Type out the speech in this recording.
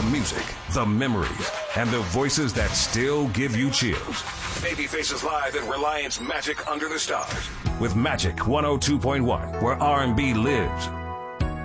music, the memories, and the voices that still give you chills. Babyface is live at Reliance Magic Under the Stars with Magic 102.1, where R&B lives.